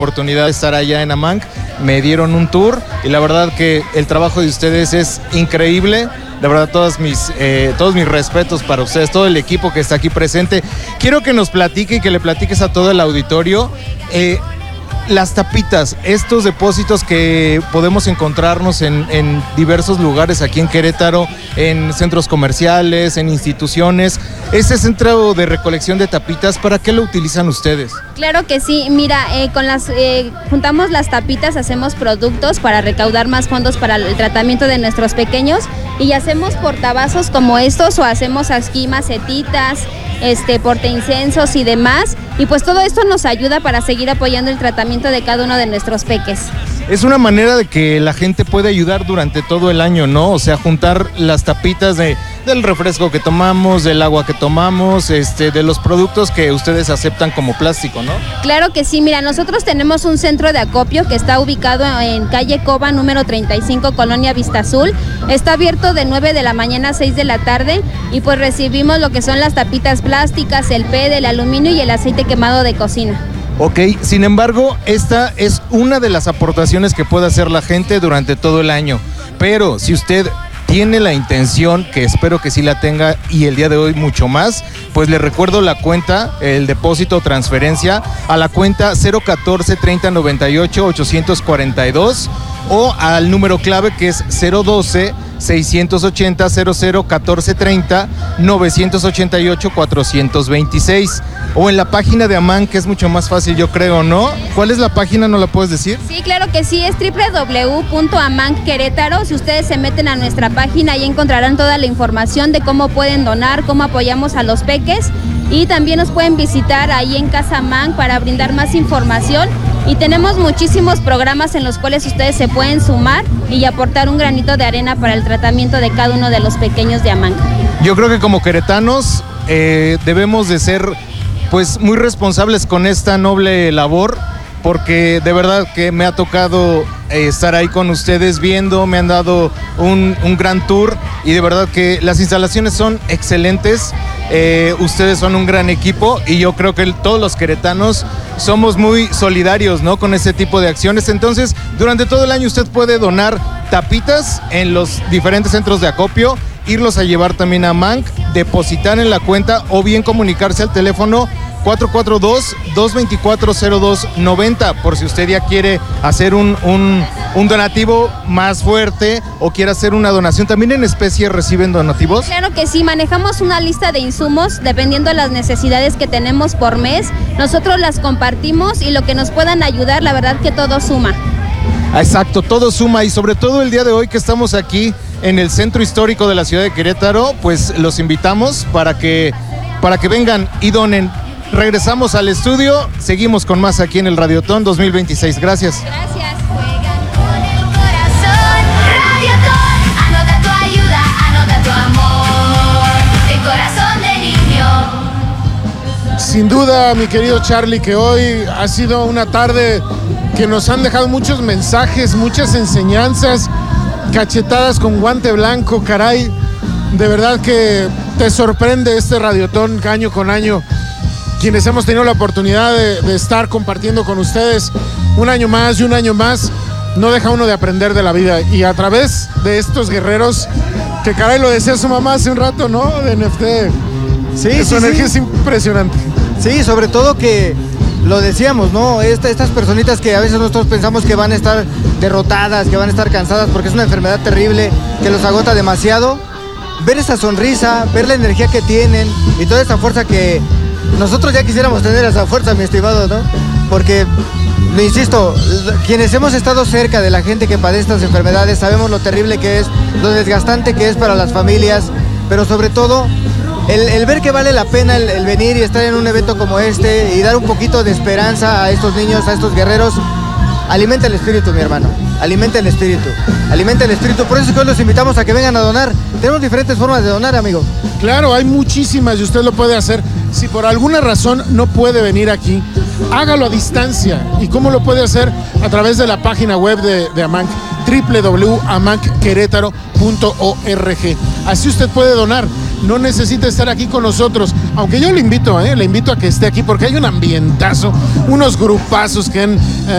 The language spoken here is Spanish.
oportunidad de estar allá en Amanc, me dieron un tour y la verdad que el trabajo de ustedes es increíble. De verdad, todos mis respetos para ustedes, todo el equipo que está aquí presente. Quiero que nos platique y que le platiques a todo el auditorio las tapitas, estos depósitos que podemos encontrarnos en diversos lugares aquí en Querétaro, en centros comerciales, en instituciones. Este centro de recolección de tapitas, ¿para qué lo utilizan ustedes? Claro que sí, mira, juntamos las tapitas, hacemos productos para recaudar más fondos para el tratamiento de nuestros pequeños y hacemos portavasos como estos o hacemos aquí macetitas, portaincensos y demás, y pues todo esto nos ayuda para seguir apoyando el tratamiento de cada uno de nuestros peques. Es una manera de que la gente puede ayudar durante todo el año, ¿no? O sea, juntar las tapitas del refresco que tomamos, del agua que tomamos, de los productos que ustedes aceptan como plástico, ¿no? Claro que sí, mira, nosotros tenemos un centro de acopio que está ubicado en calle Coba, número 35, Colonia Vista Azul. Está abierto de 9 de la mañana a 6 de la tarde y pues recibimos lo que son las tapitas plásticas, el PET, el aluminio y el aceite quemado de cocina. Ok, sin embargo, esta es una de las aportaciones que puede hacer la gente durante todo el año. Pero si usted tiene la intención, que espero que sí la tenga y el día de hoy mucho más, pues le recuerdo la cuenta, el depósito o transferencia a la cuenta 014 30 98 842 o al número clave que es 012 680 00 14 30 988 426 o en la página de Amanc, que es mucho más fácil, yo creo, ¿no? ¿Cuál es la página? ¿No la puedes decir? Sí, claro que sí, es www.amanc Querétaro. Si ustedes se meten a nuestra página, ahí encontrarán toda la información de cómo pueden donar, cómo apoyamos a los peques, y también nos pueden visitar ahí en Casa Amanc para brindar más información. Y tenemos muchísimos programas en los cuales ustedes se pueden sumar y aportar un granito de arena para el tratamiento de cada uno de los pequeños de Amanc. Yo creo que como queretanos debemos de ser pues muy responsables con esta noble labor, porque de verdad que me ha tocado estar ahí con ustedes viendo, me han dado un gran tour y de verdad que las instalaciones son excelentes, ustedes son un gran equipo y yo creo que todos los queretanos somos muy solidarios, ¿no?, con este tipo de acciones. Entonces, durante todo el año usted puede donar tapitas en los diferentes centros de acopio, irlos a llevar también a Amanc, depositar en la cuenta o bien comunicarse al teléfono 442-224-0290 por si usted ya quiere hacer un donativo más fuerte o quiere hacer una donación. ¿También en especie reciben donativos? Claro que sí, manejamos una lista de insumos dependiendo de las necesidades que tenemos por mes. Nosotros las compartimos y lo que nos puedan ayudar, la verdad que todo suma. Exacto, todo suma y sobre todo el día de hoy que estamos aquí en el centro histórico de la ciudad de Querétaro, pues los invitamos para que vengan y donen. Regresamos al estudio, seguimos con más aquí en el Radiotón 2026. Gracias. Gracias. Juegan con el corazón. Radiotón, anota tu ayuda, anota tu amor. El corazón de niño. Sin duda, mi querido Charlie, que hoy ha sido una tarde que nos han dejado muchos mensajes, muchas enseñanzas, cachetadas con guante blanco, caray. De verdad que te sorprende este Radiotón año con año. Quienes hemos tenido la oportunidad de estar compartiendo con ustedes un año más y un año más, no deja uno de aprender de la vida. Y a través de estos guerreros, que caray, lo decía su mamá hace un rato, ¿no?, de NFT. Sí, su energía es impresionante. Sí, sobre todo que lo decíamos, ¿no? Estas personitas que a veces nosotros pensamos que van a estar derrotadas, que van a estar cansadas porque es una enfermedad terrible que los agota demasiado. Ver esa sonrisa, ver la energía que tienen y toda esa fuerza que nosotros ya quisiéramos tener, esa fuerza, mi estimado, ¿no? Porque, lo insisto, quienes hemos estado cerca de la gente que padece estas enfermedades sabemos lo terrible que es, lo desgastante que es para las familias, pero sobre todo el ver que vale la pena el venir y estar en un evento como este y dar un poquito de esperanza a estos niños, a estos guerreros. Alimenta el espíritu, mi hermano, alimenta el espíritu, por eso es que hoy los invitamos a que vengan a donar. Tenemos diferentes formas de donar, amigo. Claro, hay muchísimas y usted lo puede hacer. Si por alguna razón no puede venir aquí, hágalo a distancia. ¿Y cómo lo puede hacer? A través de la página web de Amanc, www.amancquerétaro.org. Así usted puede donar. no necesita estar aquí con nosotros, aunque yo le invito a que esté aquí porque hay un ambientazo, unos grupazos que han